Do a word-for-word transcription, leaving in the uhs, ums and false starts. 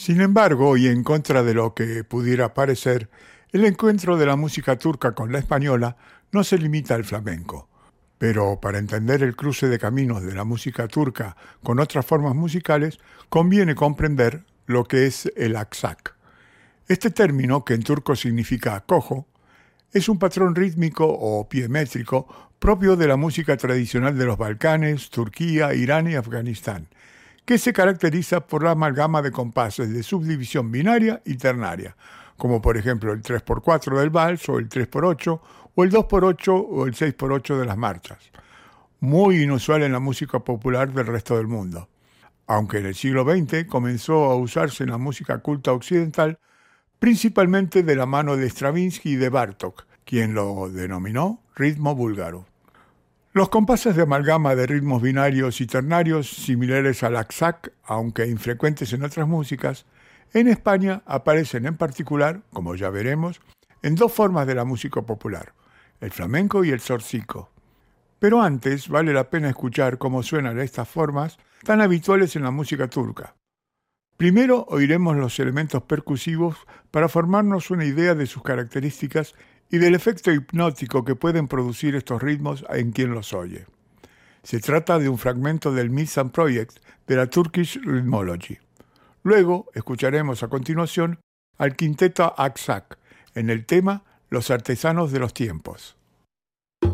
Sin embargo, y en contra de lo que pudiera parecer, el encuentro de la música turca con la española no se limita al flamenco. Pero para entender el cruce de caminos de la música turca con otras formas musicales, conviene comprender lo que es el aksak. Este término, que en turco significa cojo, es un patrón rítmico o pie métrico propio de la música tradicional de los Balcanes, Turquía, Irán y Afganistán, que se caracteriza por la amalgama de compases de subdivisión binaria y ternaria, como por ejemplo el tres por cuatro del vals o el tres por ocho o el dos por ocho o el seis por ocho de las marchas, muy inusual en la música popular del resto del mundo, aunque en el siglo veinte comenzó a usarse en la música culta occidental, principalmente de la mano de Stravinsky y de Bartók, quien lo denominó ritmo búlgaro. Los compases de amalgama de ritmos binarios y ternarios, similares al aksak, aunque infrecuentes en otras músicas, en España aparecen en particular, como ya veremos, en dos formas de la música popular, el flamenco y el zorzico. Pero antes vale la pena escuchar cómo suenan estas formas tan habituales en la música turca. Primero oiremos los elementos percusivos para formarnos una idea de sus características y del efecto hipnótico que pueden producir estos ritmos en quien los oye. Se trata de un fragmento del Mizan Project de la Turkish Rhythmology. Luego escucharemos a continuación al quinteto Aksak en el tema Los artesanos de los tiempos.